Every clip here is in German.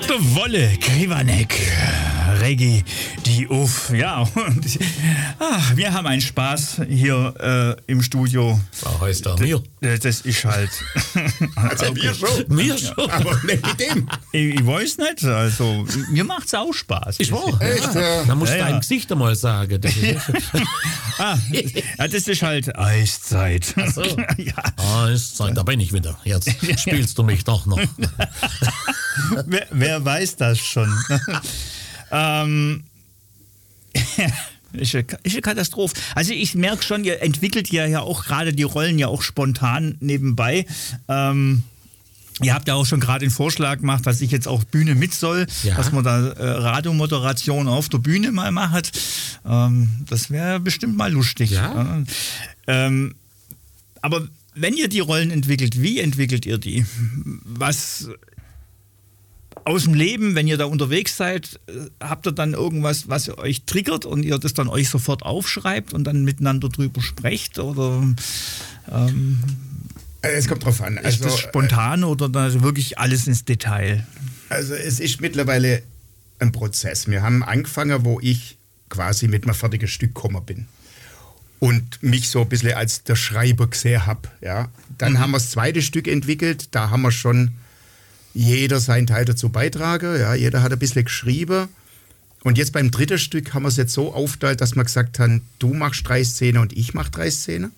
Der Wolle Krivanek, Reggae, die Uff. Ja, und wir haben einen Spaß hier im Studio. Was heißt da mir? Das ist halt. Also okay. Wir schon. Aber nicht mit dem. Ich weiß nicht, also mir macht es auch Spaß. Ich war. Echt? Ja. Da musst du dein Gesicht einmal sagen. Das das ist halt Eiszeit. Ach so. Ja. Eiszeit, da bin ich wieder. Jetzt spielst du mich doch noch. Wer weiß das schon? Ist eine Katastrophe. Also ich merke schon, ihr entwickelt ja auch gerade die Rollen ja auch spontan nebenbei. Ihr habt ja auch schon gerade den Vorschlag gemacht, dass ich jetzt auch Bühne mit soll, dass man da Radiomoderation auf der Bühne mal macht. Das wäre bestimmt mal lustig. Ja. Aber wenn ihr die Rollen entwickelt, wie entwickelt ihr die? Was aus dem Leben, wenn ihr da unterwegs seid, habt ihr dann irgendwas, was euch triggert und ihr das dann euch sofort aufschreibt und dann miteinander drüber sprecht? Oder es kommt drauf an. Ist das spontan oder dann wirklich alles ins Detail? Also es ist mittlerweile ein Prozess. Wir haben angefangen, wo ich quasi mit einem fertigen Stück gekommen bin und mich so ein bisschen als der Schreiber gesehen habe. Ja. Dann haben wir das zweite Stück entwickelt, da haben wir schon jeder seinen Teil dazu beitragen. Ja. Jeder hat ein bisschen geschrieben. Und jetzt beim dritten Stück haben wir es jetzt so aufgeteilt, dass wir gesagt haben, du machst 3 Szenen und ich mache 3 Szenen.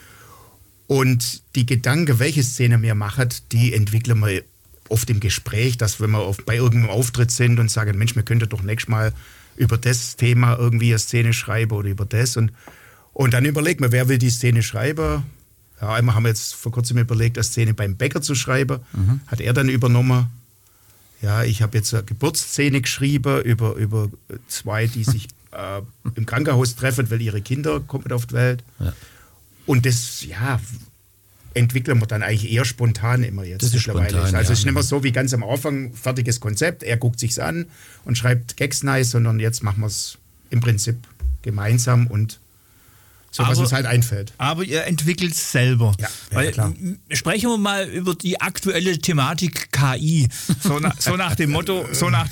Und die Gedanken, welche Szene wir machen, die entwickeln wir oft im Gespräch, dass wenn wir bei irgendeinem Auftritt sind und sagen, Mensch, wir könnten doch nächstes Mal über das Thema irgendwie eine Szene schreiben oder über das. Und dann überlegt man, wer will die Szene schreiben. Ja, einmal haben wir jetzt vor kurzem überlegt, eine Szene beim Bäcker zu schreiben. Hat er dann übernommen. Ja, ich habe jetzt eine Geburtsszene geschrieben über 2, die sich im Krankenhaus treffen, weil ihre Kinder kommen auf die Welt. Ja. Und das, entwickeln wir dann eigentlich eher spontan immer jetzt. Das ist spontan, also es ist nicht mehr so wie ganz am Anfang, fertiges Konzept, er guckt sich's an und schreibt Gags nice, sondern jetzt machen wir es im Prinzip gemeinsam und so, was uns halt einfällt. Aber ihr entwickelt es selber. Ja, klar. Sprechen wir mal über die aktuelle Thematik KI. So nach dem Motto,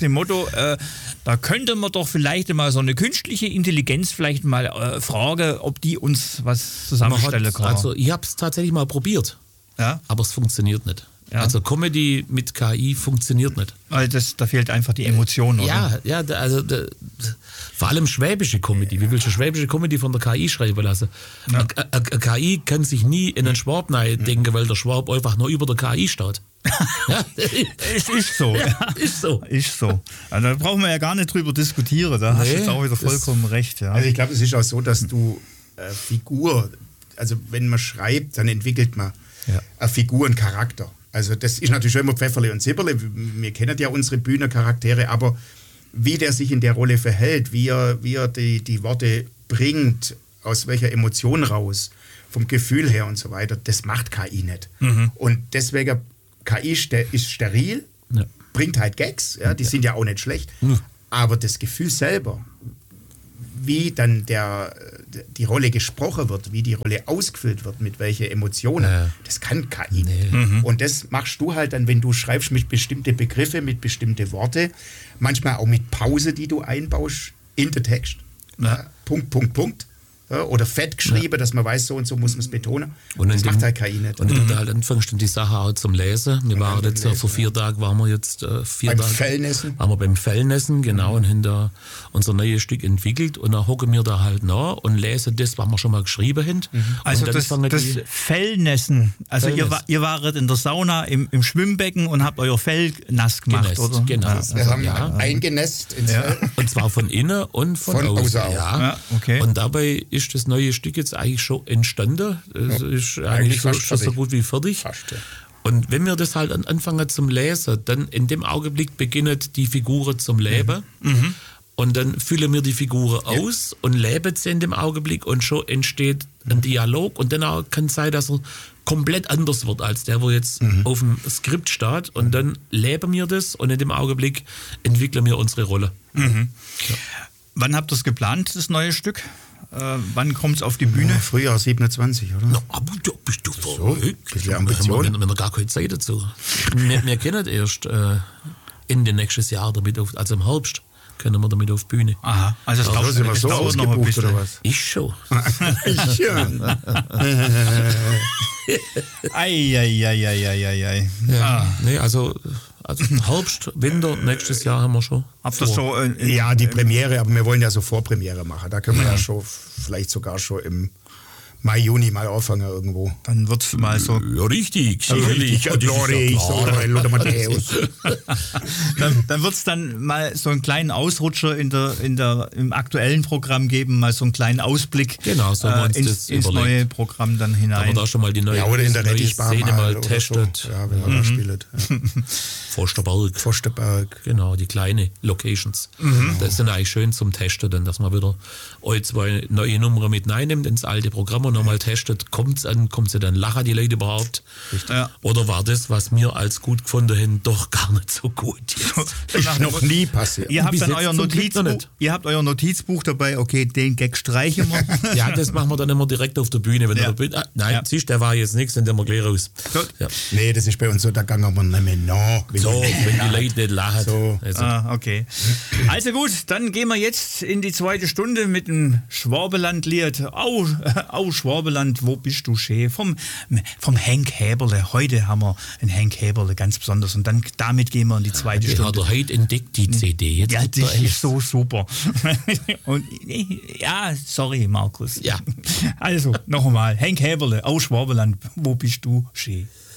da könnte man doch vielleicht mal so eine künstliche Intelligenz vielleicht mal fragen, ob die uns was zusammenstellen kann. Also ich habe es tatsächlich mal probiert, aber es funktioniert nicht. Ja. Also Comedy mit KI funktioniert nicht. Weil da fehlt einfach die Emotion, oder? Ja, also vor allem schwäbische Comedy. Wie willst du schwäbische Comedy von der KI schreiben lassen? Ja. Eine KI kann sich nie in einen Schwab denken, weil der Schwab einfach nur über der KI steht. Ja. Es ist so. Ja, ist so. Ist so. Also da brauchen wir ja gar nicht drüber diskutieren. Da hast du jetzt auch wieder vollkommen recht. Ja. Also ich glaube, es ist auch so, dass du Figur, also wenn man schreibt, dann entwickelt man eine Figur, einen Charakter. Also das ist natürlich schon immer Pfefferle und Zipperle. Wir kennen ja unsere Bühnencharaktere, aber wie der sich in der Rolle verhält, wie er die Worte bringt, aus welcher Emotion raus, vom Gefühl her und so weiter, das macht KI nicht. Und deswegen, KI ist steril, bringt halt Gags, die sind ja auch nicht schlecht, aber das Gefühl selber, wie dann die Rolle gesprochen wird, wie die Rolle ausgefüllt wird, mit welchen Emotionen, das kann KI nicht. Und das machst du halt dann, wenn du schreibst mit bestimmten Begriffe, mit bestimmten Worte, manchmal auch mit Pause, die du einbaust in den Text. Ja. Punkt. Ja, oder fett geschrieben, dass man weiß, so und so muss man es betonen. Und das macht halt KI nicht. Und halt anfängst du die Sache auch zum Lesen. Wir waren jetzt vor 4 Tagen, waren wir jetzt 4 Tage. Fellnessen. Waren wir beim Fellnessen, genau, und haben da unser neues Stück entwickelt. Und dann hocken wir da halt nach und lesen das, was wir schon mal geschrieben haben. Also das Fellnessen. Also ihr wart in der Sauna im Schwimmbecken und habt euer Fell nass gemacht, oder? Genau. Wir haben eingenässt ins Fell. Und zwar von innen und von außen. Ja, okay. Und dabei ist das neue Stück jetzt eigentlich schon entstanden. Es ist eigentlich schon so gut wie fertig. Fast, ja. Und wenn wir das halt anfangen zum Lesen, dann in dem Augenblick beginnen die Figuren zum Leben. Und dann füllen wir die Figuren aus und leben sie in dem Augenblick und schon entsteht ein Dialog. Und dann kann es sein, dass er komplett anders wird als der, wo jetzt auf dem Skript steht. Und dann leben wir das und in dem Augenblick entwickeln wir unsere Rolle. Ja. Wann habt ihr es geplant, das neue Stück? Wann kommt es auf die Bühne? Frühjahr 27, oder? Na, aber da bist du verrückt. Bisschen Ambition. Wir haben gar keine Zeit dazu. Wir kennen erst Ende nächstes Jahr damit also im Herbst können wir damit auf die Bühne. Aha, also Da sind wir so ausgebucht oder was? Ich schon. Ja. Ei. Ja, nee, also Herbst, Winter, nächstes Jahr haben wir schon. Habt ihr so Ja, die Premiere, aber wir wollen ja so Vorpremiere machen. Da können wir ja schon, vielleicht sogar schon im Mai, Juni mal anfangen irgendwo. dann wird's mal so, Ja, richtig, sicherlich. Ja, Loris oder Lothar Matthäus. dann wird's dann mal so einen kleinen Ausrutscher im aktuellen Programm geben, mal so einen kleinen Ausblick Genau, so haben wir uns das ins überlegt. neue Programm dann Da haben wir hinein. da schon mal die neue, Ja, oder in der neue Rettichbahn Szene mal oder testet. So. Ja, wenn man da spielt. Ja. Forsterberg. Forsterberg. Genau, die kleine Locations. Das sind eigentlich schön zum Testen, dann, dass man wieder zwei neue Nummern mit reinnimmt ins alte Programm und nochmal testet, kommt's an, kommt sie dann, lachen die Leute überhaupt? Ja. Oder war das, was wir als gut gefunden haben, doch gar nicht so gut jetzt? Ist noch nie passiert. Ihr habt Bis dann jetzt euer zum Glück noch Notizbuch, nicht. ihr habt euer Notizbuch dabei, okay, den Gag streichen wir. Ja, das machen wir dann immer direkt auf der Bühne. Wenn Ja. nein, Ja. siehst, der war jetzt nichts, dann nehmen wir gleich raus. Gut. Ja. Nee, das ist bei uns so, da gehen wir nicht mehr nach. So, wenn die Leute nicht lachen. So. Also, Okay. Also gut, dann gehen wir jetzt in die zweite Stunde mit dem Schwabeland-Lied. Au, Schwabeland, wo bist du schön? Vom Hank Häberle. Heute haben wir einen Hank Häberle ganz besonders. Und dann damit gehen wir in die zweite die hat Stunde. er heute entdeckt, die CD. Jetzt Ja, wird die er echt- ist so super. Und, ja, sorry, Markus. Ja. Also, noch einmal. Hank Häberle aus Schwabeland. Wo bist du schön?